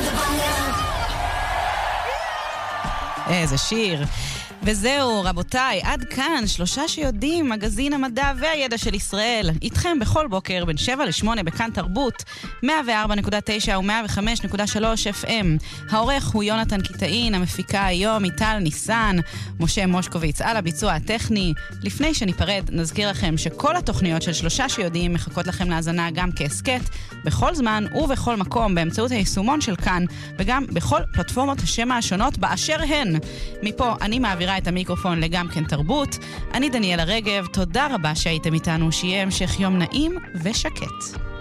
איזה שיר. וזהו, רבותיי, עד כאן 3 שיודעים, מגזין המדע והידע של ישראל. איתכם בכל בוקר בין 7 ל-8 בכאן תרבות, 104.9 ו-105.3 FM. העורך הוא יונתן קיטאין, המפיקה היום איטל ניסן, משה מושקוביץ על הביצוע הטכני. לפני שניפרד, נזכיר לכם שכל התוכניות של 3 שיודעים מחכות לכם להזנה גם כעסקט, בכל זמן ובכל מקום, באמצעות היישומון של כאן, וגם בכל פלטפורמות השמע השונות באשר הן. מפה אני מעבירה את המיקרופון לגם כן תרבות. אני דניאלה רגב, תודה רבה שהייתם איתנו, שיהיה המשך יום נעים ושקט.